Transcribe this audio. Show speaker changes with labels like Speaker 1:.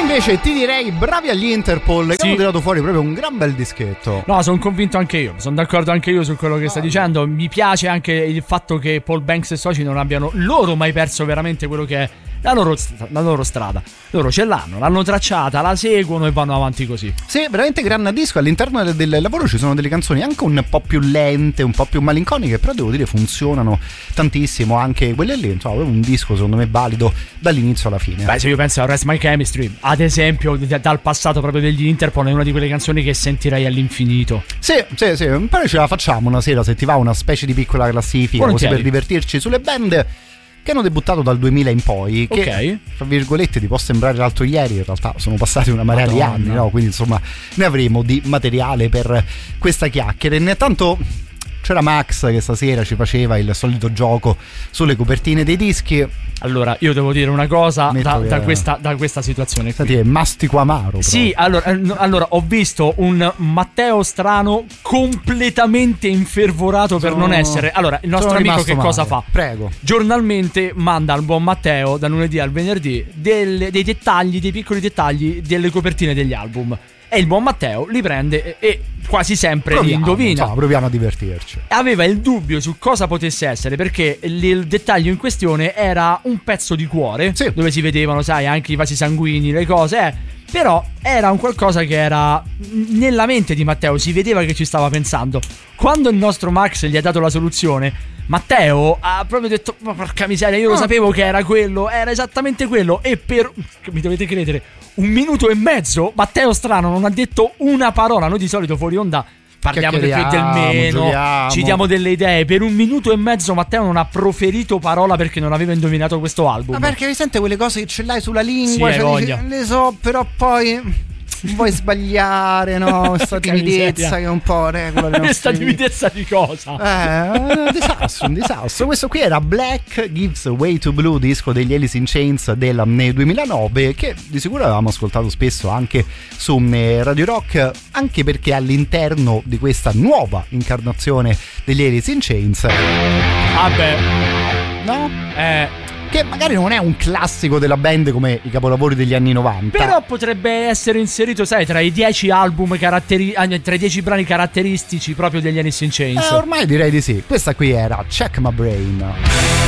Speaker 1: Invece ti direi bravi agli Interpol, che hanno tirato fuori proprio un gran bel dischetto.
Speaker 2: No, sono convinto anche io, sono d'accordo anche io su quello che stai dicendo. Mi piace anche il fatto che Paul Banks e soci non abbiano loro mai perso veramente quello che è la loro strada. Loro ce l'hanno tracciata, la seguono e vanno avanti così.
Speaker 1: Sì, veramente gran disco. All'interno del lavoro ci sono delle canzoni anche un po' più lente, un po' più malinconiche, però devo dire funzionano tantissimo anche quelle lì. Insomma, un disco secondo me valido dall'inizio alla fine.
Speaker 2: Beh, se io penso a Rest My Chemistry, ad esempio, dal passato proprio degli Interpol, è una di quelle canzoni che sentirei all'infinito. Sì,
Speaker 1: poi ce la facciamo una sera, se ti va, una specie di piccola classifica, così per divertirci sulle band che hanno debuttato dal 2000 in poi, che tra virgolette ti può sembrare l'altro ieri, in realtà sono passati una marea di anni, no? Quindi insomma ne avremo di materiale per questa chiacchiera. Intanto c'era Max che stasera ci faceva il solito gioco sulle copertine dei dischi.
Speaker 2: Allora, io devo dire una cosa da questa situazione qui.
Speaker 1: Senti, è mastico amaro.
Speaker 2: Sì, allora ho visto un Matteo Strano completamente infervorato per non essere. Allora, il nostro amico che cosa fa?
Speaker 1: Prego.
Speaker 2: Giornalmente manda al buon Matteo, da lunedì al venerdì, dei dettagli, dei piccoli dettagli delle copertine degli album. E il buon Matteo li prende e quasi sempre li indovina.
Speaker 1: Proviamo a divertirci.
Speaker 2: Aveva il dubbio su cosa potesse essere, perché il dettaglio in questione era un pezzo di cuore, dove si vedevano, sai, anche i vasi sanguigni, le cose, però era un qualcosa che era nella mente di Matteo, si vedeva che ci stava pensando. Quando il nostro Max gli ha dato la soluzione, Matteo ha proprio detto: ma porca miseria, io lo sapevo che era quello, era esattamente quello. E per, mi dovete credere, 1 minuto e mezzo Matteo Strano non ha detto una parola. Noi di solito fuori onda parliamo del più del meno, ci diamo delle idee. Per 1 minuto e mezzo Matteo non ha proferito parola perché non aveva indovinato questo album.
Speaker 1: Ma perché mi sente quelle cose che ce l'hai sulla lingua, le so, però poi vuoi sbagliare, no? Questa timidezza che un po' regola le nostre.
Speaker 2: Questa timidezza di cosa?
Speaker 1: Un disastro. Questo qui era Black Gives Way to Blue, disco degli Alice in Chains del 2009, che di sicuro avevamo ascoltato spesso anche su Radio Rock, anche perché all'interno di questa nuova incarnazione degli Alice in Chains,
Speaker 2: vabbè,
Speaker 1: no? Che magari non è un classico della band come i capolavori degli anni 90,
Speaker 2: però potrebbe essere inserito, sai, tra i 10 album tra i 10 brani caratteristici proprio degli Alice in Chains.
Speaker 1: Ormai direi di sì. Questa qui era Check My Brain.